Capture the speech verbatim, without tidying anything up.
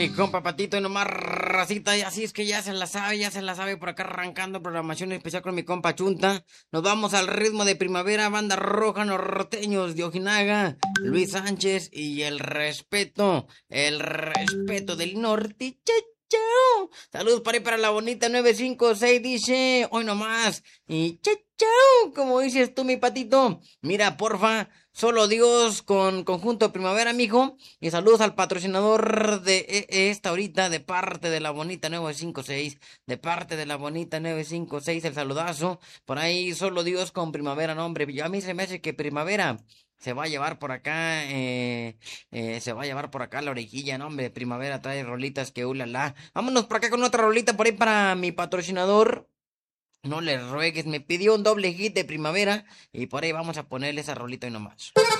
mi compa Patito, y nomás racita, y así es que ya se la sabe, ya se la sabe por acá arrancando programación especial con mi compa Chunta. Nos vamos al ritmo de primavera, banda roja, norteños de Ojinaga, Luis Sánchez y el respeto, el respeto del norte. Cha, chao. Saludos para ahí para la bonita nueve cinco seis, dice, hoy nomás. Y cha, chao, como dices tú, mi Patito. Mira, porfa, solo Dios con Conjunto Primavera, mijo. Y saludos al patrocinador de e- esta ahorita, de parte de la bonita nueve cinco seis. De parte de la bonita nueve cinco seis, el saludazo. Por ahí solo Dios con Primavera, no, hombre. A mí se me hace que Primavera se va a llevar por acá, eh, eh, se va a llevar por acá la orejilla, no, hombre. Primavera trae rolitas que ulala. Vámonos por acá con otra rolita por ahí para mi patrocinador. No le ruegues, me pidió un doble hit de Primavera y por ahí vamos a ponerle esa rolita y nomás.